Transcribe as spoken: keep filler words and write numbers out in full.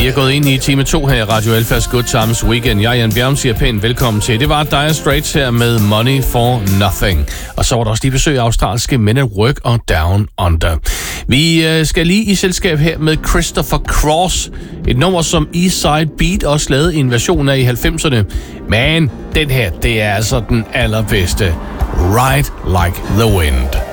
Vi er gået ind i time to her i Radio Alfas Good Times Weekend. Jeg, Jan Bjerg, siger pænt velkommen til. Det var Dire Straits her med Money for Nothing. Og så var der også lige besøg af australske Men at Work og Down Under. Vi øh, skal lige i selskab her med Christopher Cross. Et nummer, som Eastside Beat også lavede en version af i halvfemserne. Men den her, det er altså den allerbedste. Ride Like the Wind.